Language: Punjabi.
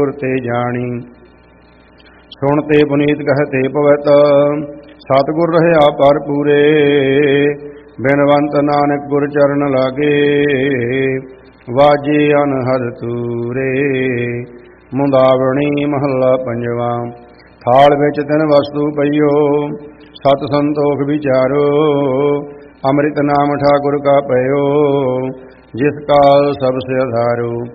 ਗੁਰ ਤੇ ਜਾਣੀ। ਸੁਣ ਤੇ ਪੁਨੀਤ ਕਹਤੇ ਪਵਿੱਤ, ਸਤਿਗੁਰ ਰਹਿਆ ਪਰ ਪੂਰੇ। ਬਿਨਵੰਤ ਨਾਨਕ ਗੁਰ ਚਰਨ ਲਾਗੇ, ਵਾਜੇ ਅਨਹਦ ਤੂਰੇ। ਮੁੰਦਾਵਣੀ ਮਹੱਲਾ ਪੰਜਵਾ। ਥਾਲ ਵਿੱਚ ਤਿੰਨ ਵਸਤੂ ਪਈਓ, ਸਤ ਸੰਤੋਖ ਵਿਚਾਰੋ। ਅੰਮ੍ਰਿਤ ਨਾਮ ਠਾਕੁਰ ਕਾ ਪਇਓ, ਜਿਸ ਕਾਲ ਸਭ ਸੇ ਆਧਾਰੋ।